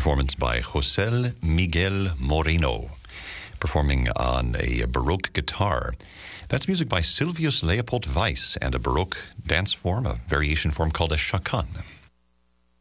performance by José Miguel Moreno, performing on a Baroque guitar. That's music by Silvius Leopold Weiss and a Baroque dance form, a variation form called a chakan.